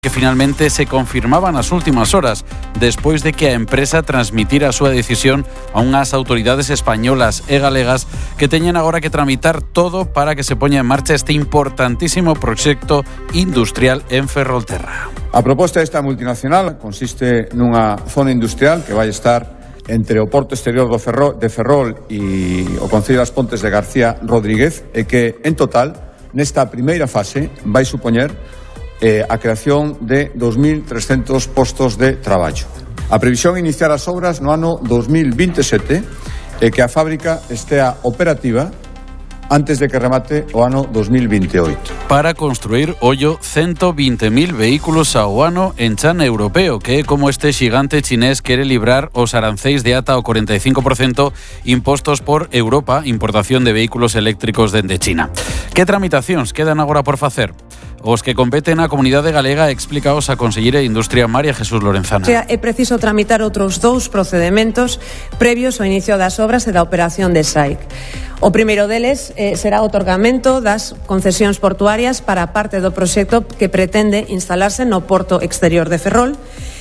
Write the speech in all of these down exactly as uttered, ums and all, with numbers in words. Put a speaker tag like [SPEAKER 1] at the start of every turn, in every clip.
[SPEAKER 1] que finalmente se confirmaban nas últimas horas, despois de que a empresa transmitira a súa decisión a unhas autoridades españolas e galegas que teñen agora que tramitar todo para que se poña en marcha este importantísimo proxecto industrial en Ferrolterra.
[SPEAKER 2] A proposta desta multinacional consiste nunha zona industrial que vai estar entre o porto exterior do Ferrol, de Ferrol e o Concello das Pontes de García Rodríguez e que, en total, nesta primeira fase vai supoñer Eh, a creación de dos mil trescentos postos de traballo. A previsión é iniciar as obras no ano dos mil veintisiete e que a fábrica estea operativa antes de que remate o ano dos mil veintioito.
[SPEAKER 1] Para construir ollo ciento veinte mil vehículos ao ano en chan europeo, que é como este xigante chinés quere librar os aranceis de ata o cuarenta y cinco por ciento impostos por Europa, importación de vehículos eléctricos dende China. Que tramitacións quedan agora por facer? Os que competen á comunidade galega, explicaos a conselleira de Industria María Jesús Lorenzana.
[SPEAKER 3] O sea, é preciso tramitar outros dous procedementos previos ao inicio das obras e da operación de S A I C. O primeiro deles eh, será o otorgamento das concesións portuarias para a parte do proxecto que pretende instalarse no porto exterior de Ferrol.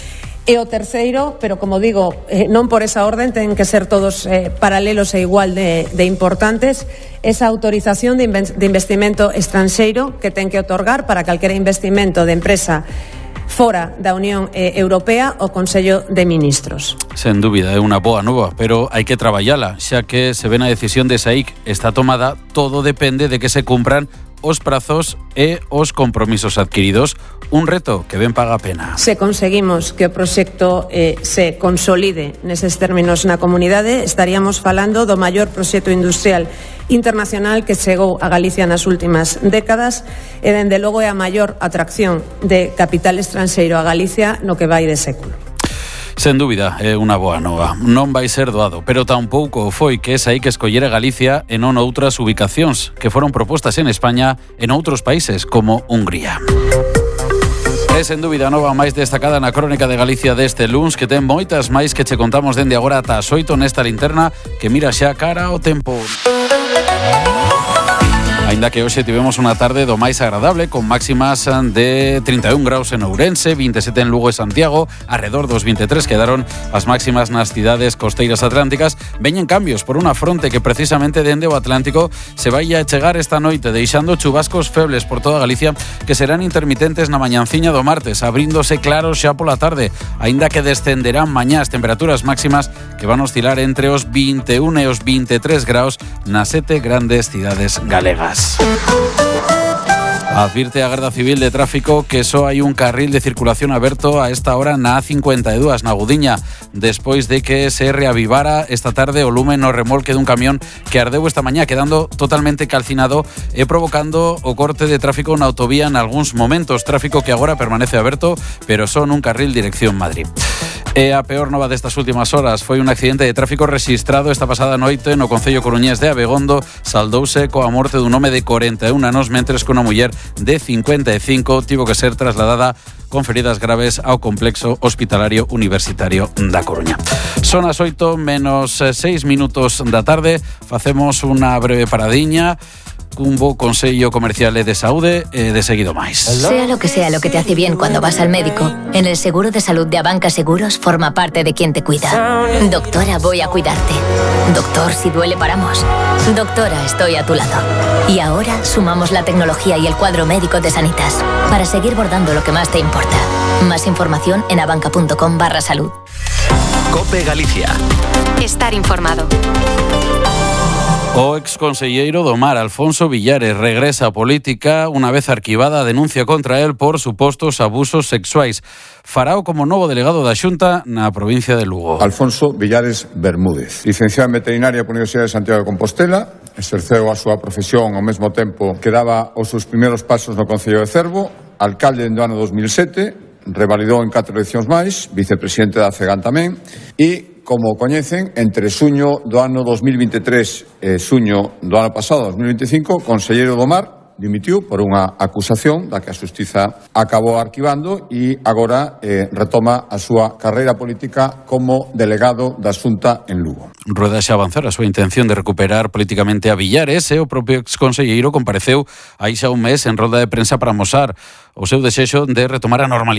[SPEAKER 3] E o terceiro, pero como digo, eh, non por esa orden, ten que ser todos eh, paralelos e igual de, de importantes, esa autorización de, inven- de investimento estranxeiro que ten que otorgar para calquera investimento de empresa fora da Unión eh, Europea o Consello de Ministros.
[SPEAKER 1] Sen dúbida, é unha boa nova, pero hai que traballala, xa que se ven a decisión de S A I C está tomada, todo depende de que se cumpran os prazos e os compromisos adquiridos. Un reto que ben paga a pena.
[SPEAKER 3] Se conseguimos que o proxecto eh, se consolide neses términos na comunidade, estaríamos falando do maior proxecto industrial internacional que chegou a Galicia nas últimas décadas e, dende logo, é a maior atracción de capital estranxeiro a Galicia no que vai de século.
[SPEAKER 1] Sen dúbida, é unha boa nova. Non vai ser doado, pero tampouco foi que esa aí que escollera Galicia e non outras ubicacións que foron propostas en España en outros países, como Hungría. É sen dúbida a nova máis destacada na crónica de Galicia deste luns, que ten moitas máis que che contamos dende agora ata as oito nesta linterna que mira xa cara ao tempo. Aínda que hoxe tivemos unha tarde do máis agradable, con máximas de trinta e un graus en Ourense, vinte e sete en Lugo e Santiago, arredor dos vinte e tres quedaron as máximas nas cidades costeiras atlánticas. Veñen cambios por unha fronte que precisamente dende o Atlántico se vai a chegar esta noite, deixando chubascos febles por toda Galicia que serán intermitentes na mañanciña do martes, abríndose claros xa pola tarde, aínda que descenderán mañá as temperaturas máximas que van oscilar entre os vinte e un e os vinte e tres graus nas sete grandes cidades galegas. Advirte a Garda Civil de Tráfico que só hai un carril de circulación aberto a esta hora na A cincuenta e dúas na Gudiña, despois de que se reavivara esta tarde o lume no remolque dun camión que ardeu esta mañá, quedando totalmente calcinado e provocando o corte de tráfico na autovía en algúns momentos, tráfico que agora permanece aberto, pero só nun carril dirección Madrid. E a peor nova destas últimas horas foi un accidente de tráfico rexistrado esta pasada noite no concello coruñés de Abegondo. Saldouse coa morte dun home de cuarenta e un anos, mentres que unha muller de cincuenta e cinco tivo que ser trasladada con feridas graves ao complexo hospitalario universitario da Coruña. Son as oito menos seis minutos da tarde, facemos unha breve paradiña, un bo consello comercial e de saúde e de seguido máis.
[SPEAKER 4] Sea lo que sea lo que te hace bien cuando vas al médico, en el seguro de salud de Abanca Seguros forma parte de quien te cuida. Doctora, voy a cuidarte. Doctor, si duele paramos. Doctora, estoy a tu lado. Y ahora sumamos la tecnología y el cuadro médico de Sanitas para seguir bordando lo que más te importa. Más información en abanca.com barra salud.
[SPEAKER 5] COPE Galicia.
[SPEAKER 6] Estar informado.
[SPEAKER 1] O exconselleiro do Mar, Alfonso Villares, regresa á política unha vez arquivada a denuncia contra el por supostos abusos sexuais. Farao como novo delegado da Xunta na provincia de Lugo.
[SPEAKER 2] Alfonso Villares Bermúdez, licenciado en Veterinaria pola Universidade de Santiago de Compostela, exerceu a súa profesión ao mesmo tempo que daba os seus primeiros pasos no Concello de Cervo, alcalde do ano dos mil sete, revalidou en catro eleccións máis, vicepresidente da CEGAN tamén, e, como coñecen, entre suño do ano dos mil vinte e tres e suño do ano pasado, dos mil vinte e cinco, conselleiro do Mar, dimitiu por unha acusación da que a Xustiza acabou arquivando e agora eh, retoma a súa carreira política como delegado da Xunta en Lugo.
[SPEAKER 1] Rueda xa avanzar a súa intención de recuperar políticamente a Villares e o propio exconselleiro compareceu aí xa un mes en rolda de prensa para amosar o seu desexo de retomar a normalidade.